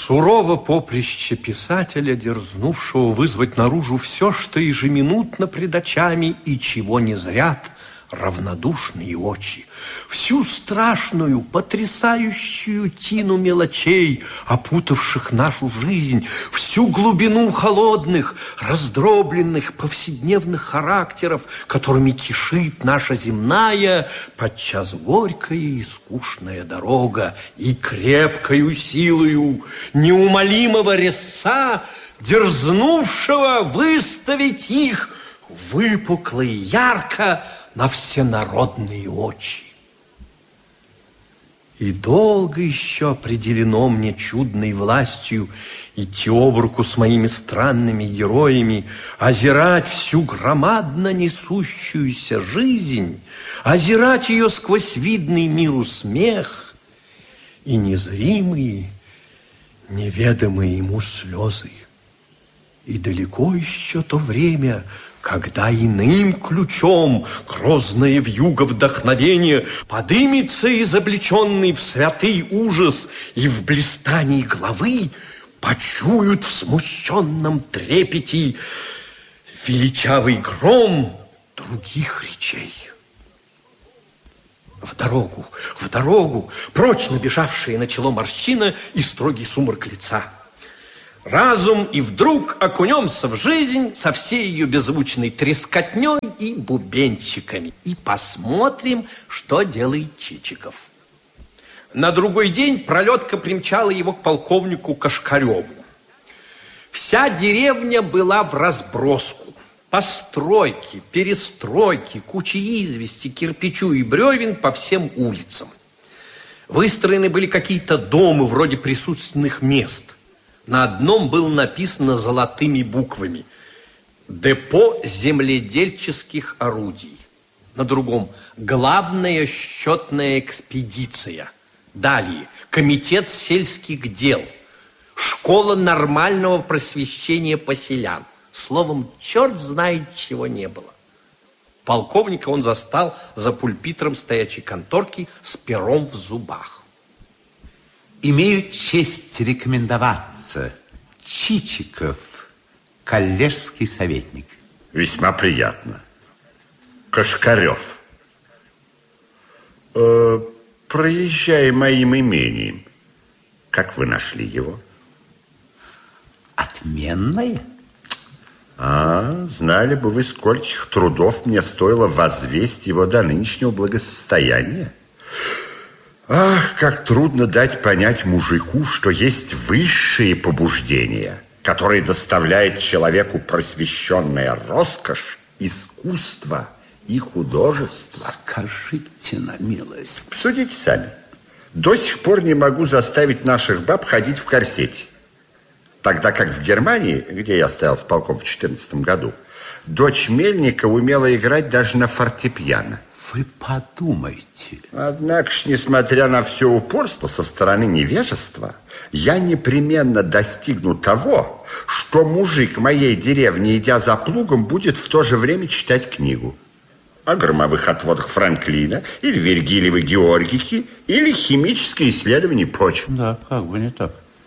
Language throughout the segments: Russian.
Сурово поприще писателя, дерзнувшего вызвать наружу все, что ежеминутно пред очами и чего не зрят равнодушные очи, всю страшную, потрясающую тину мелочей, опутавших нашу жизнь, всю глубину холодных, раздробленных повседневных характеров, которыми кишит наша земная, подчас горькая и скучная дорога, и крепкою силою неумолимого резца, дерзнувшего выставить их выпукло и ярко на всенародные очи. И долго еще определено мне чудной властью идти об руку с моими странными героями, озирать всю громадно несущуюся жизнь, озирать ее сквозь видный миру смех и незримые, неведомые ему слезы. И далеко еще то время, когда иным ключом грозное вьюга вдохновения подымется изобличенный в святый ужас и в блистании главы почуют в смущенном трепете величавый гром других речей. В дорогу, прочь набежавшая на чело морщина и строгий сумрак лица. Разум, и вдруг окунемся в жизнь со всей ее беззвучной трескотней и бубенчиками и посмотрим, что делает Чичиков. На другой день пролетка примчала его к полковнику Кошкареву. Вся деревня была в разброску. Постройки, перестройки, куча извести, кирпичу и бревен по всем улицам. Выстроены были какие-то дома вроде присутственных мест. На одном было написано золотыми буквами «Депо земледельческих орудий». На другом «Главная счетная экспедиция». Далее «Комитет сельских дел». «Школа нормального просвещения поселян». Словом, черт знает, чего не было. Полковника он застал за пульпитром стоячей конторки с пером в зубах. Имею честь рекомендоваться. Чичиков, коллежский советник. Весьма приятно. Кошкарев. Проезжая моим имением, как вы нашли его? Отменное? Знали бы вы, скольких трудов мне стоило возвесть его до нынешнего благосостояния. Ах, как трудно дать понять мужику, что есть высшие побуждения, которые доставляют человеку просвещенная роскошь, искусство и художество. Скажите на милость. Судите сами. До сих пор не могу заставить наших баб ходить в корсете. Тогда как в Германии, где я стоял с полком в 2014 году, дочь мельника умела играть даже на фортепиано. Вы подумайте. Однако ж, несмотря на все упорство со стороны невежества, я непременно достигну того, что мужик моей деревни, идя за плугом, будет в то же время читать книгу о громовых отводах Франклина или Вергилиевой Георгики или химическое исследование почв. Да, как бы не так.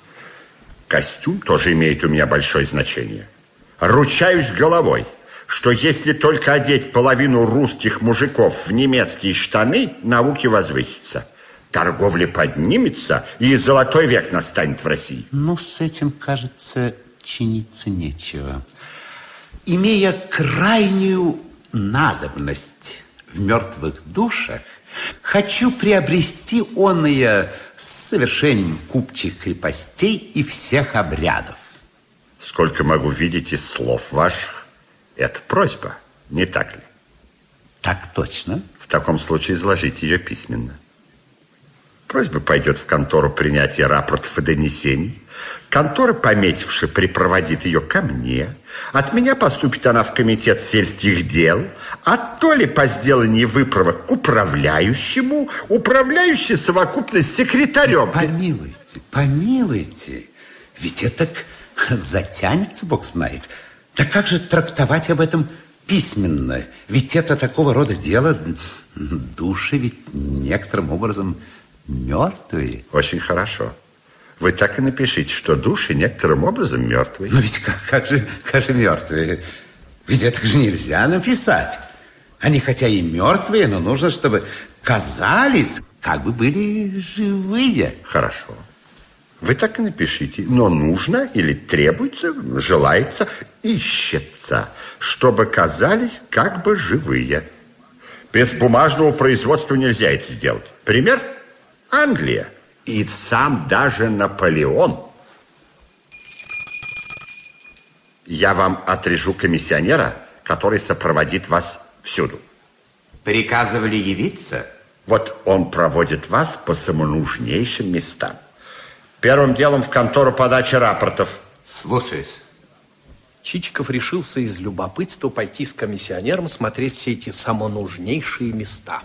Костюм тоже имеет у меня большое значение. Ручаюсь головой, что если только одеть половину русских мужиков в немецкие штаны, науки возвысятся. Торговля поднимется, и золотой век настанет в России. Ну, с этим, кажется, чиниться нечего. Имея крайнюю надобность в мертвых душах, хочу приобрести оное с совершением купчих крепостей и всех обрядов. Сколько могу видеть из слов ваших, это просьба, не так ли? Так точно. В таком случае изложите ее письменно. Просьба пойдет в контору принятия рапортов и донесений. Контора, пометивши, припроводит ее ко мне. От меня поступит она в комитет сельских дел, а то ли по сделании выправок к управляющему, управляющий совокупно с секретарем. Помилуйте, ведь это затянется, Бог знает. Да как же трактовать об этом письменно? Ведь это такого рода дело, души ведь некоторым образом мертвые. Очень хорошо. Вы так и напишите, что души некоторым образом мертвые. Но ведь как же мертвые? Ведь это же нельзя написать. Они хотя и мертвые, но нужно, чтобы казались, как бы были живые. Хорошо. Вы так и напишите. Но нужно или требуется, желается, ищется, чтобы казались как бы живые. Без бумажного производства нельзя это сделать. Пример? Англия. И сам даже Наполеон. Я вам отрежу комиссионера, который сопроводит вас всюду. Приказывали явиться? Вот он проводит вас по самонужнейшим местам. Первым делом в контору подачи рапортов. Слушаюсь. Чичиков решился из любопытства пойти с комиссионером смотреть все эти самонужнейшие места.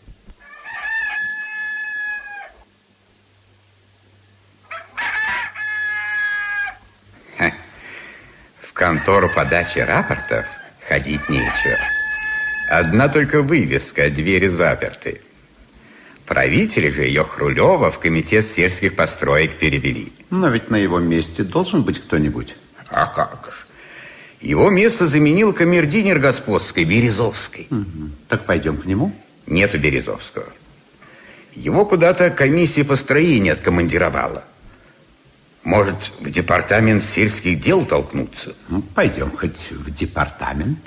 В контору подачи рапортов ходить нечего. Одна только вывеска, двери заперты. Правители же ее Хрулева в комитет сельских построек перевели. Но ведь на его месте должен быть кто-нибудь. А как же? Его место заменил камердинер господской Березовской. Угу. Так пойдем к нему? Нету Березовского. Его куда-то комиссия построения откомандировала. Может, в департамент сельских дел толкнуться? Ну, пойдем хоть в департамент.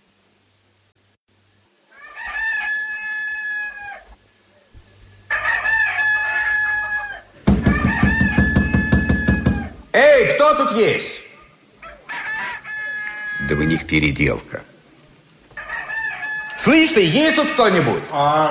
Эй, кто тут есть? Да у них переделка. Слышь ты, есть тут кто-нибудь?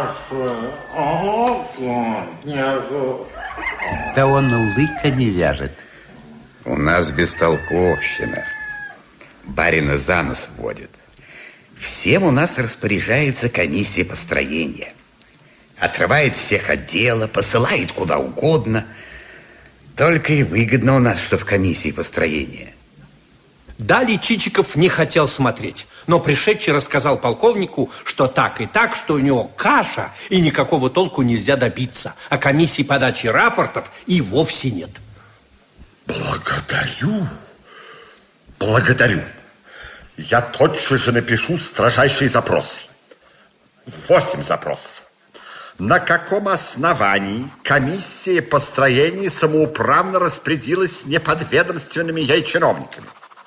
Да он лыка не вяжет. У нас бестолковщина. Барина за нос водит. Всем у нас распоряжается комиссия построения. Отрывает всех от дела, посылает куда угодно. Только и выгодно у нас, что в комиссии построения. Далее Чичиков не хотел смотреть, но пришедший рассказал полковнику, что так и так, что у него каша, и никакого толку нельзя добиться, а комиссии подачи рапортов и вовсе нет. Благодарю. Я тотчас же напишу строжайшие запросы. 8 запросов. На каком основании комиссия построения самоуправно распорядилась неподведомственными ей чиновниками?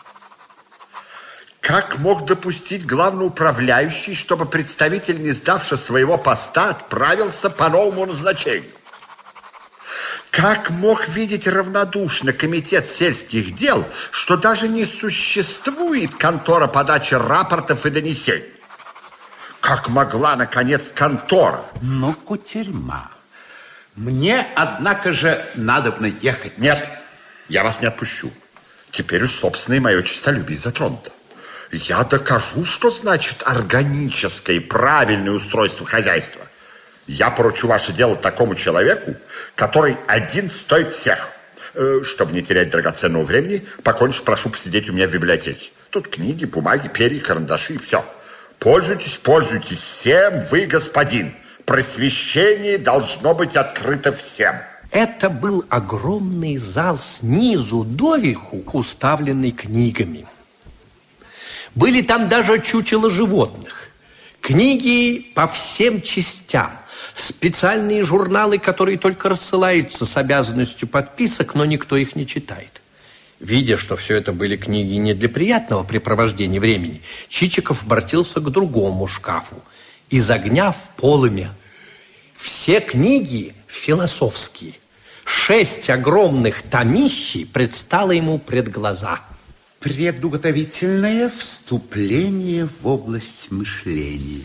Как мог допустить главноуправляющий, чтобы представитель, не сдавший своего поста, отправился по новому назначению? Как мог видеть равнодушно комитет сельских дел, что даже не существует контора подачи рапортов и донесений? Как могла, наконец, контора? Ну, кутерьма. Мне, однако же, надобно ехать. Нет, я вас не отпущу. Теперь уж собственное мое честолюбие затронуто. Я докажу, что значит органическое и правильное устройство хозяйства. Я поручу ваше дело такому человеку, который один стоит всех. Чтобы не терять драгоценного времени, покончишь, прошу посидеть у меня в библиотеке. Тут книги, бумаги, перья, карандаши и все. Пользуйтесь всем, вы господин. Просвещение должно быть открыто всем. Это был огромный зал снизу доверху, уставленный книгами. Были там даже чучела животных, книги по всем частям, специальные журналы, которые только рассылаются с обязанностью подписок, но никто их не читает. Видя, что все это были книги не для приятного препровождения времени, Чичиков обратился к другому шкафу и, загняв полымя, все книги философские, 6 огромных томищей предстало ему пред глаза. Предуготовительное вступление в область мышления.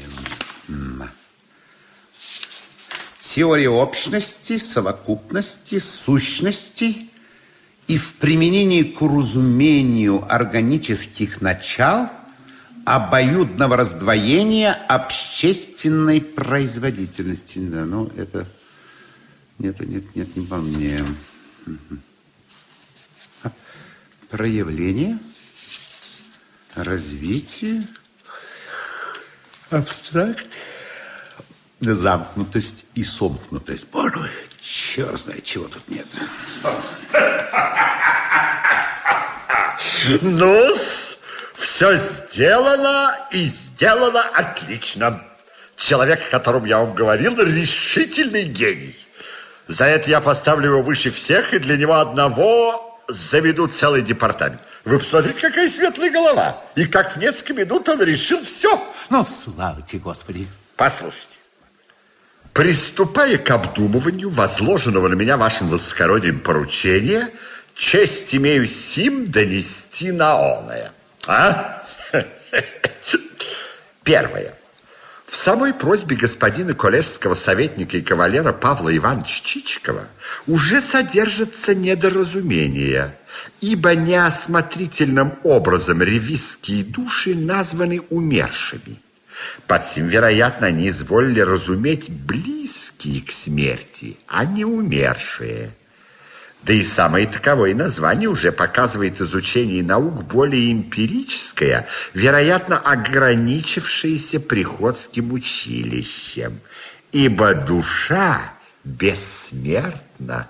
Теория общности, совокупности, сущности и в применении к уразумению органических начал обоюдного раздвоения общественной производительности. Да, ну, это... Нет, не по мне. Проявление, развитие, абстракт, замкнутость и сомкнутость. Боже мой, черт знает, чего тут нет. Ну, все сделано и сделано отлично. Человек, о котором я вам говорил, решительный гений. За это я поставлю его выше всех, и для него одного заведу целый департамент. Вы посмотрите, какая светлая голова. И как в несколько минут он решил все. Ну, слава тебе, Господи. Послушайте. Приступая к обдумыванию возложенного на меня вашим высокородием поручения, честь имею сим донести на оное. Первое. В самой просьбе господина коллежского советника и кавалера Павла Ивановича Чичикова уже содержится недоразумение, ибо неосмотрительным образом ревизские души названы умершими. Под сим, вероятно, они изволили разуметь близкие к смерти, а не умершие. Да и самое таковое название уже показывает изучение наук более эмпирическое, вероятно, ограничившееся приходским училищем. Ибо душа бессмертна.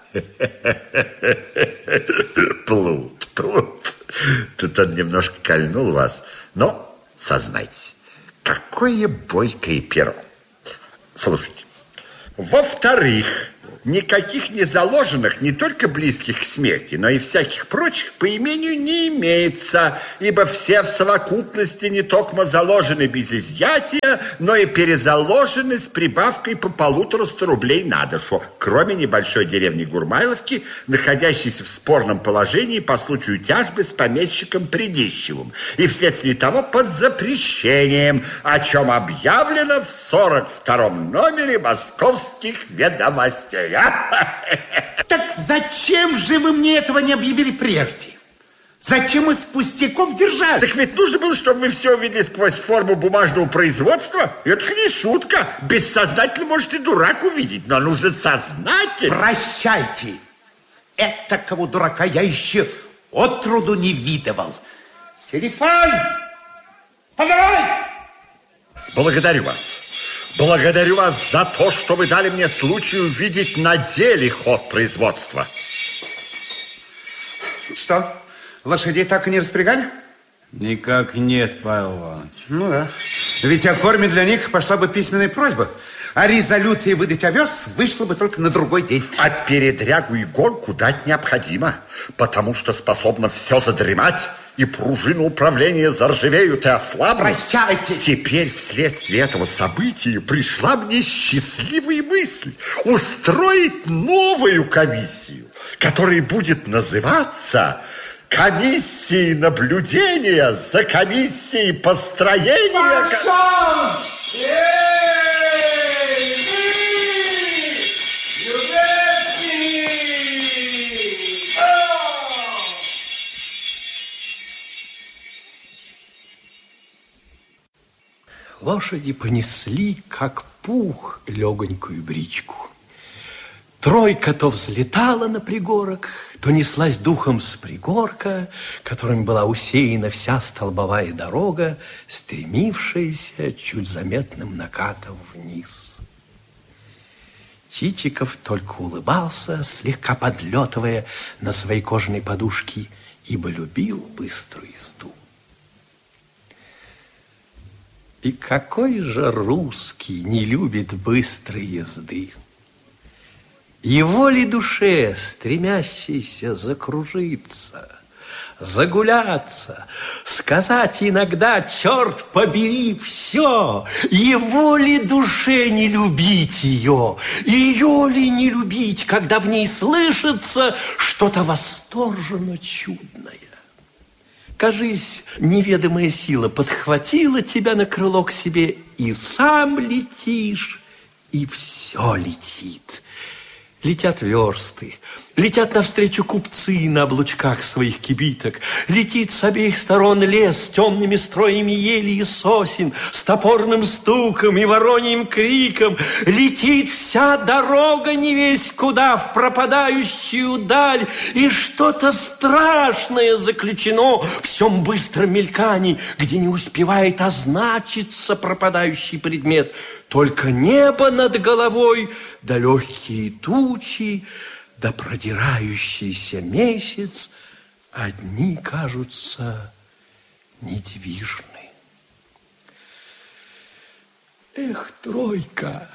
Плут. Тут он немножко кольнул вас, но сознайтесь, какое бойкое перо. Слушайте. Во-вторых, никаких не заложенных, не только близких к смерти, но и всяких прочих по имению не имеется, ибо все в совокупности не только заложены без изъятия, но и перезаложены с прибавкой по 150 рублей на душу, кроме небольшой деревни Гурмайловки, находящейся в спорном положении по случаю тяжбы с помещиком Придищевым, и вследствие того под запрещением, о чем объявлено в 42-м номере Московских ведомостей. Так зачем же вы мне этого не объявили прежде? Зачем из пустяков держали? Так ведь нужно было, чтобы вы все увидели сквозь форму бумажного производства. Это не шутка. Бессознательно может и дурак увидеть, но нужно сознательно. Прощайте. Этакого дурака я еще отроду не видывал. Селифан, подавай! Благодарю вас. Благодарю вас за то, что вы дали мне случай увидеть на деле ход производства. Что, лошадей так и не распрягали? Никак нет, Павел Иванович. Ну да. Ведь о корме для них пошла бы письменная просьба. А резолюции выдать овес вышло бы только на другой день. А передрягу и гонку дать необходимо, потому что способно все задремать, и пружины управления заржавеют и ослабнут. Прощайте! Теперь вследствие этого события пришла мне счастливая мысль устроить новую комиссию, которая будет называться комиссией наблюдения за комиссией построения... Маршал! Лошади понесли, как пух, легонькую бричку. Тройка то взлетала на пригорок, то неслась духом с пригорка, которым была усеяна вся столбовая дорога, стремившаяся чуть заметным накатом вниз. Чичиков только улыбался, слегка подлетывая на своей кожаной подушке, ибо любил быструю езду. И какой же русский не любит быстрой езды? Его ли душе, стремящейся закружиться, загуляться, сказать иногда, черт побери, все, его ли душе не любить ее ли не любить, когда в ней слышится что-то восторженно чудное? Кажись, неведомая сила подхватила тебя на крыло к себе, и сам летишь, и все летит. Летят версты, летят навстречу купцы на облучках своих кибиток, летит с обеих сторон лес с темными строями ели и сосен, с топорным стуком и вороньим криком, летит вся дорога невесть куда в пропадающую даль, и что-то страшное заключено в всем быстром мелькании, где не успевает означиться пропадающий предмет, только небо над головой, да легкие тучи, да продирающийся месяц, одни кажутся недвижны. Эх, тройка,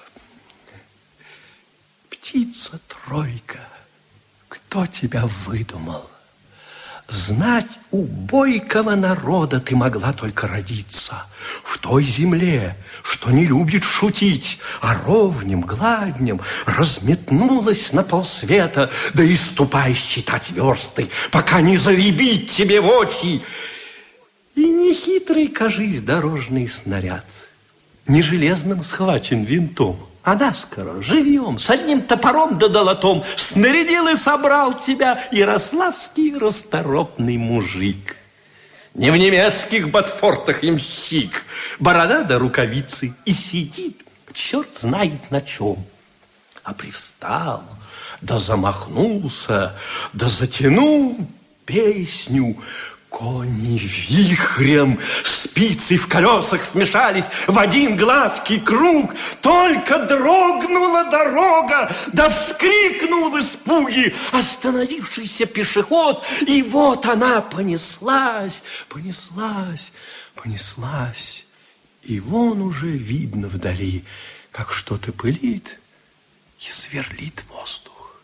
птица-тройка, кто тебя выдумал? Знать, у бойкого народа ты могла только родиться, в той земле, что не любит шутить, а ровнем, гладнем разметнулась на полсвета, да и ступай считать версты, пока не заребит тебе в очи. И не хитрый, кажись, дорожный снаряд, не железным схвачен винтом, а наскоро, живьем, с одним топором да долотом снарядил и собрал тебя ярославский расторопный мужик. Не в немецких ботфортах ямщик, борода да рукавицы, и сидит, черт знает на чем. А привстал, да замахнулся, да затянул песню. Кони вихрем, спицы в колесах смешались в один гладкий круг. Только дрогнула дорога, да вскрикнул в испуге остановившийся пешеход. И вот она понеслась, понеслась, понеслась. И вон уже видно вдали, как что-то пылит и сверлит воздух.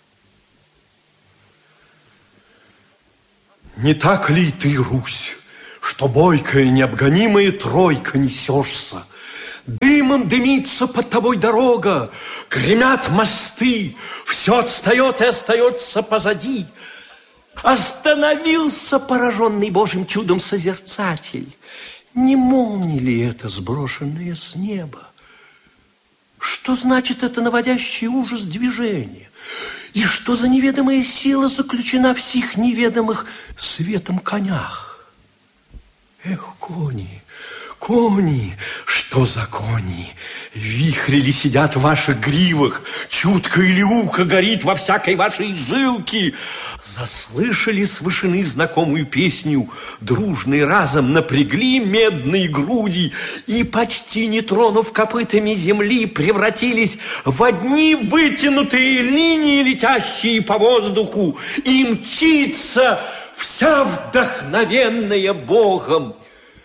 Не так ли ты, Русь, что бойкая необгонимая тройка несешься? Дымом дымится под тобой дорога, гремят мосты, все отстает и остается позади. Остановился пораженный Божьим чудом созерцатель. Не молния ли это, сброшенное с неба? Что значит это наводящий ужас движение? И что за неведомая сила заключена в сих неведомых светом конях? Эх, кони, кони, что за кони? Вихри ли сидят в ваших гривах? Чутко или ухо горит во всякой вашей жилке? Заслышали с вышины знакомую песню, дружный разом напрягли медные груди и, почти не тронув копытами земли, превратились в одни вытянутые линии, летящие по воздуху, и мчится вся вдохновенная Богом.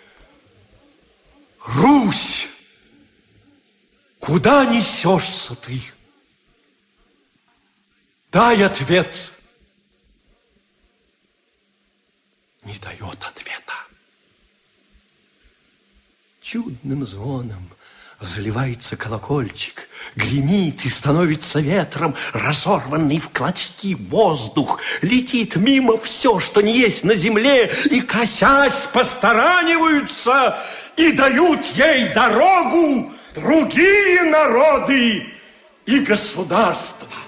Русь, куда несешься ты? Дай ответ. Не дает ответа. Чудным звоном заливается колокольчик, гремит и становится ветром, разорванный в клочки воздух. Летит мимо все, что не есть на земле, и, косясь, постораниваются, и дают ей дорогу другие народы и государства.